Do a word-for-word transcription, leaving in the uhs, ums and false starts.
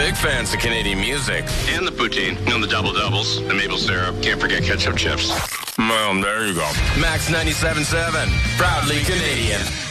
Big fans of Canadian music. And the poutine. You know, the double doubles, the maple syrup. Can't forget ketchup chips. Well, there you go. Max ninety-seven point seven. Proudly Canadian.